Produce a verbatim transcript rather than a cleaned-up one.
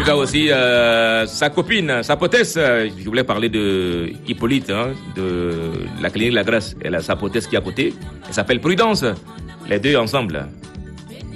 tout cas aussi euh, sa copine, sa potesse. Je voulais parler de Hippolyte, hein, de la clinique La Grâce. Elle a sa potesse qui est à côté. Elle s'appelle Prudence. Les deux ensemble.